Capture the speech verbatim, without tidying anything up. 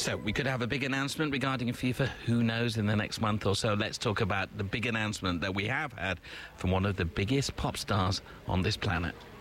So we could have a big announcement regarding FIFA, who knows, in the next month or so. Let's talk about the big announcement that we have had from one of the biggest pop stars on this planet.